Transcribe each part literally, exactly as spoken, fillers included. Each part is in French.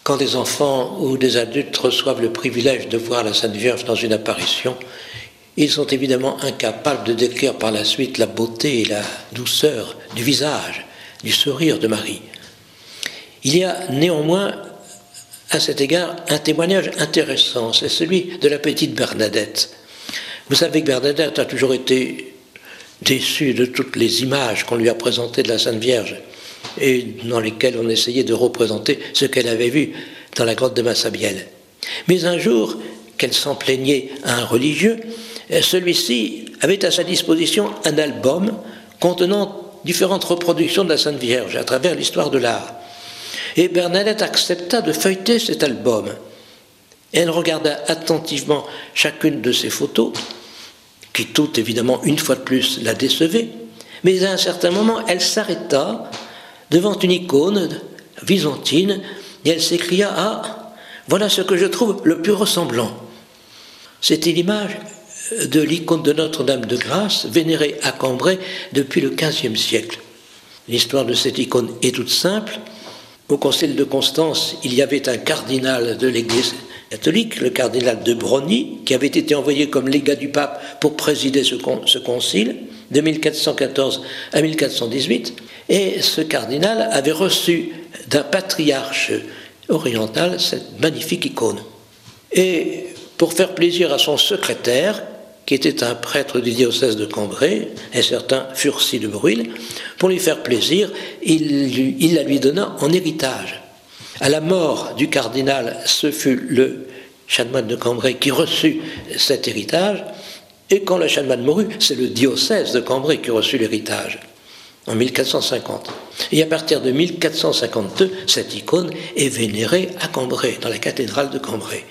Quand des enfants ou des adultes reçoivent le privilège de voir la Sainte Vierge dans une apparition, ils sont évidemment incapables de décrire par la suite la beauté et la douceur du visage, du sourire de Marie. Il y a néanmoins, à cet égard, un témoignage intéressant, c'est celui de la petite Bernadette. Vous savez que Bernadette a toujours été déçue de toutes les images qu'on lui a présentées de la Sainte Vierge et dans lesquelles on essayait de représenter ce qu'elle avait vu dans la grotte de Massabielle. Mais un jour, qu'elle s'en plaignait à un religieux, celui-ci avait à sa disposition un album contenant différentes reproductions de la Sainte Vierge à travers l'histoire de l'art. Et Bernadette accepta de feuilleter cet album. Elle regarda attentivement chacune de ces photos, qui toutes, évidemment, une fois de plus, la décevaient, mais à un certain moment, elle s'arrêta devant une icône byzantine et elle s'écria « Ah, voilà ce que je trouve le plus ressemblant ». C'était l'image de l'icône de Notre-Dame de Grâce, vénérée à Cambrai depuis le quinzième siècle. L'histoire de cette icône est toute simple. Au concile de Constance, il y avait un cardinal de l'Église catholique, le cardinal de Broglie, qui avait été envoyé comme légat du pape pour présider ce, con, ce concile, de mille quatre cent quatorze à mille quatre cent dix-huit. Et ce cardinal avait reçu d'un patriarche oriental cette magnifique icône. Et pour faire plaisir à son secrétaire, qui était un prêtre du diocèse de Cambrai, un certain Furcy de Brûil, pour lui faire plaisir, il, lui, il la lui donna en héritage. À la mort du cardinal, ce fut le chanoine de Cambrai qui reçut cet héritage, et quand le chanoine mourut, c'est le diocèse de Cambrai qui reçut l'héritage, en mille quatre cent cinquante. Et à partir de mille quatre cent cinquante-deux, cette icône est vénérée à Cambrai, dans la cathédrale de Cambrai.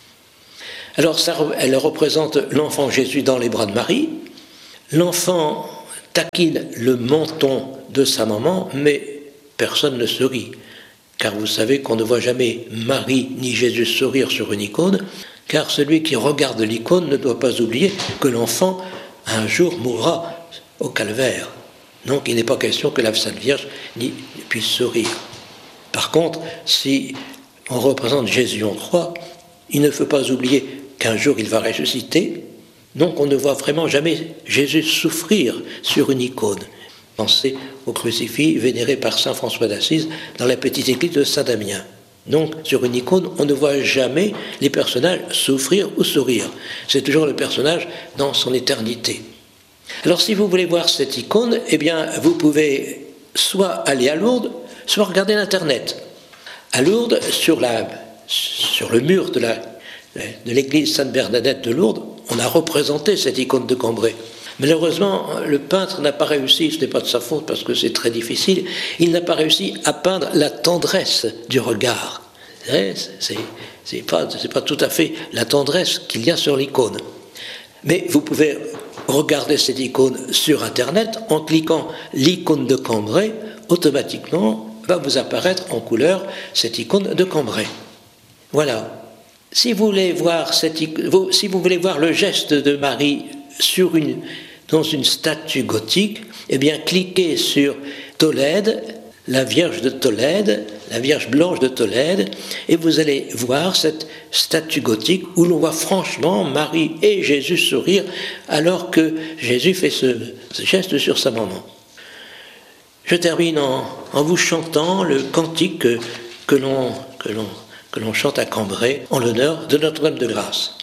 Alors, ça, elle représente l'enfant Jésus dans les bras de Marie. L'enfant taquine le menton de sa maman, mais personne ne sourit. Car vous savez qu'on ne voit jamais Marie ni Jésus sourire sur une icône, car celui qui regarde l'icône ne doit pas oublier que l'enfant, un jour, mourra au calvaire. Donc, il n'est pas question que la Sainte Vierge n'y puisse sourire. Par contre, si on représente Jésus en croix, il ne faut pas oublier qu'un jour il va ressusciter, donc on ne voit vraiment jamais Jésus souffrir sur une icône. Pensez au crucifix vénéré par saint François d'Assise dans la petite église de Saint-Damien. Donc sur une icône, on ne voit jamais les personnages souffrir ou sourire. C'est toujours le personnage dans son éternité. Alors si vous voulez voir cette icône, eh bien vous pouvez soit aller à Lourdes, soit regarder l'Internet. À Lourdes, sur la Sur le mur de, la, de l'église Sainte-Bernadette de Lourdes, on a représenté cette icône de Cambrai. Malheureusement, le peintre n'a pas réussi, ce n'est pas de sa faute parce que c'est très difficile, il n'a pas réussi à peindre la tendresse du regard. C'est, c'est, c'est, pas, c'est pas tout à fait la tendresse qu'il y a sur l'icône. Mais vous pouvez regarder cette icône sur Internet en cliquant l'icône de Cambrai, automatiquement va vous apparaître en couleur cette icône de Cambrai. Voilà. Si vous voulez voir cette, si vous voulez voir le geste de Marie sur une, dans une statue gothique, eh bien cliquez sur Tolède, la Vierge de Tolède, la Vierge blanche de Tolède, et vous allez voir cette statue gothique où l'on voit franchement Marie et Jésus sourire alors que Jésus fait ce, ce geste sur sa maman. Je termine en, en vous chantant le cantique que, que l'on, que l'on que l'on chante à Cambrai en l'honneur de Notre-Dame de Grâce.